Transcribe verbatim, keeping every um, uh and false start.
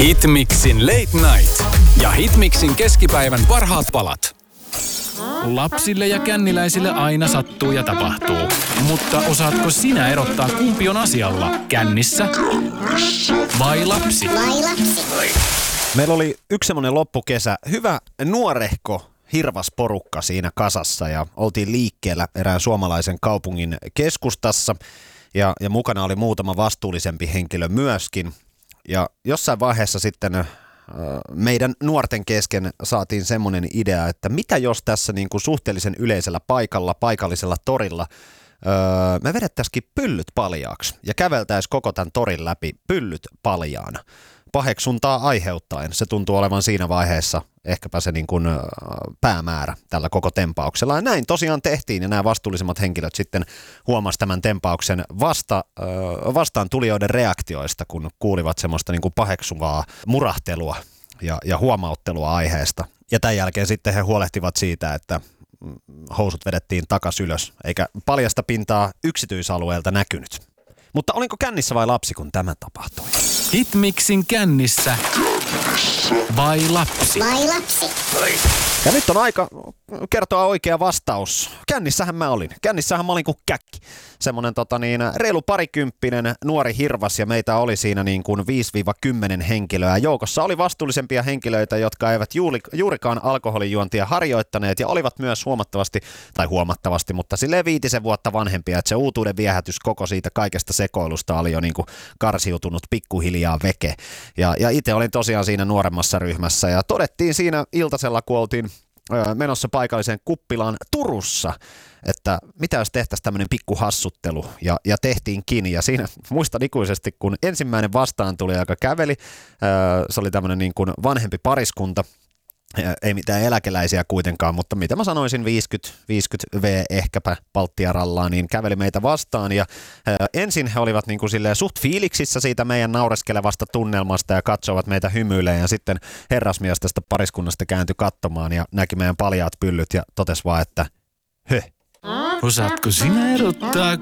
Hitmixin Late Night ja Hitmixin keskipäivän parhaat palat. Lapsille ja känniläisille aina sattuu ja tapahtuu. Mutta osaatko sinä erottaa, kumpi on asialla? Kännissä vai lapsi? Vai lapsi? Meillä oli yksi semmoinen loppukesä. Hyvä nuorehko hirvas porukka siinä kasassa ja oltiin liikkeellä erään suomalaisen kaupungin keskustassa. Ja, ja mukana oli muutama vastuullisempi henkilö myöskin. Ja jossain vaiheessa sitten äh, meidän nuorten kesken saatiin semmoinen idea, että mitä jos tässä niin kuin suhteellisen yleisellä paikalla, paikallisella torilla, öö, me vedettäisikin pyllyt paljaaksi ja käveltäisiin koko tämän torin läpi pyllyt paljaana. Paheksuntaa aiheuttaen. Se tuntuu olevan siinä vaiheessa ehkäpä se niin kuin päämäärä tällä koko tempauksella. Ja näin tosiaan tehtiin ja nämä vastuullisemmat henkilöt sitten huomasi tämän tempauksen vasta, vastaan tulijoiden reaktioista, kun kuulivat semmoista niin kuin paheksuvaa murahtelua ja, ja huomauttelua aiheesta. Ja tämän jälkeen sitten he huolehtivat siitä, että housut vedettiin takas ylös, eikä paljasta pintaa yksityisalueelta näkynyt. Mutta olinko kännissä vai lapsi, kun tämä tapahtui? Hitmixin kännissä vai lapsi? Vai lapsi? Ja nyt on aika kertoa oikea vastaus. Kännissähän mä olin. Kännissähän mä olin kuin käkki. Semmonen tota niin, reilu parikymppinen nuori hirvas ja meitä oli siinä niin kuin viisi kymmenen henkilöä. Joukossa oli vastuullisempia henkilöitä, jotka eivät juuri, juurikaan alkoholijuontia harjoittaneet ja olivat myös huomattavasti, tai huomattavasti, mutta silleen viitisen vuotta vanhempia, että se uutuuden viehätys koko siitä kaikesta sekoilusta oli jo niin kuin karsiutunut pikkuhiljaa veke. Ja, ja itse olin tosiaan siinä nuoremmassa ryhmässä ja todettiin siinä iltasella, kun oltiin menossa paikalliseen kuppilaan Turussa, että mitä jos tehtäisiin tämmöinen pikkuhassuttelu, ja, ja tehtiinkin, ja siinä muistan ikuisesti, kun ensimmäinen vastaan tuli, joka käveli, se oli tämmöinen niin kuin vanhempi pariskunta, ei mitään eläkeläisiä kuitenkaan, mutta mitä mä sanoisin, viisikymmentä, viisikymmentä V ehkäpä palttiarallaan, niin käveli meitä vastaan ja ää, ensin he olivat niin kuin silleen suht fiiliksissä siitä meidän naureskelevasta tunnelmasta ja katsoivat meitä hymyilemään ja sitten herrasmies tästä pariskunnasta kääntyi katsomaan ja näki meidän paljaat pyllyt ja totesi vaan, että höh. Osaatko sinä erottaa,